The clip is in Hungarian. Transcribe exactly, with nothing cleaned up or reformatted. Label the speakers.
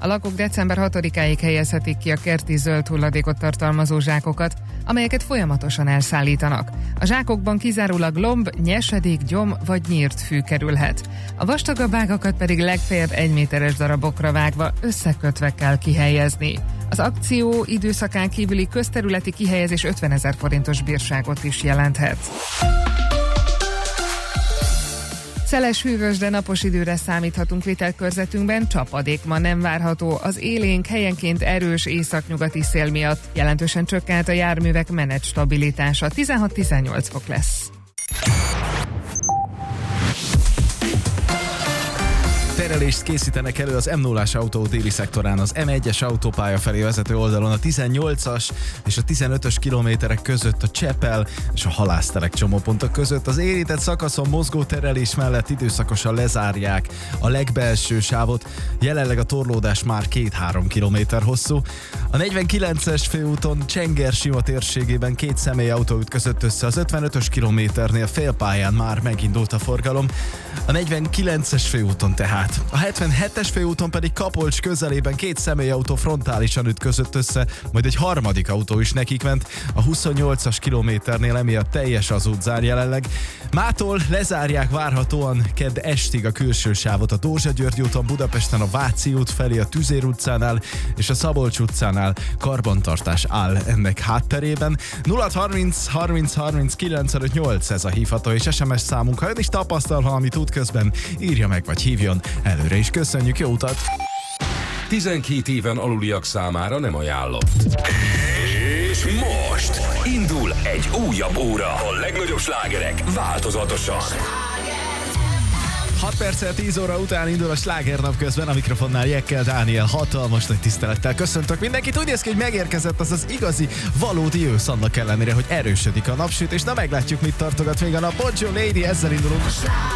Speaker 1: A lakók december hatodikáig helyezhetik ki a kerti zöld hulladékot tartalmazó zsákokat, amelyeket folyamatosan elszállítanak. A zsákokban kizárólag lomb, nyesedék, gyom vagy nyírt fű kerülhet. A vastagabb ágakat pedig legfeljebb egy méteres darabokra vágva, összekötve kell kihelyezni. Az akció időszakán kívüli közterületi kihelyezés ötvenezer forintos bírságot is jelenthet. Szeles, hűvös, de napos időre számíthatunk vételkörzetünkben, csapadék ma nem várható. Az élénk helyenként erős északnyugati szél miatt jelentősen csökkent a járművek menet stabilitása. tizenhat-tizennyolc fok lesz.
Speaker 2: Terelést készítenek elő az em nullás autó déli szektorán, az em egyes autópálya felé vezető oldalon a tizennyolcas és a tizenötös kilométerek között a Csepel és a Halásztelek csomópontok között. Az érintett szakaszon mozgó terelés mellett időszakosan lezárják a legbelső sávot, jelenleg a torlódás már két-három kilométer hosszú. A negyvenkilences főúton Csenger-Sima térségében két személyautó ütközött össze, az ötvenötös kilométernél félpályán már megindult a forgalom. A negyvenkilences főúton tehát. A hetvenhetes főúton pedig Kapolcs közelében két személyautó frontálisan ütközött össze, majd egy harmadik autó is nekikment. A huszonnyolcas kilométernél emiatt teljes az útzár jelenleg. Mától lezárják várhatóan kedd estig a külső sávot a Dózsa-György úton, Budapesten a Váci út felé, a Tüzér utcánál és a Szabolcs utcánál karbantartás áll ennek hátterében. nulla harminc harminc harminc kilencvenöt nyolc ez a hívható és es em es számunk. Ha ön is tapasztal valamit útközben, írja meg vagy hívjon. Előre is köszönjük, jó utat!
Speaker 3: tizenkét éven aluliak számára nem ajánlott. És most indul egy újabb óra. A legnagyobb slágerek változatosan.
Speaker 2: hat perccel tíz óra után indul a slágernap, közben a mikrofonnál Jekkel Dániel. Hatalmas nagy tisztelettel köszöntök mindenkit. Úgy néz ki, hogy megérkezett az az igazi, valódi ősz annak ellenére, hogy erősödik a napsütés. Na meglátjuk, mit tartogat még a nap. Bonjour Lady, ezzel indulunk.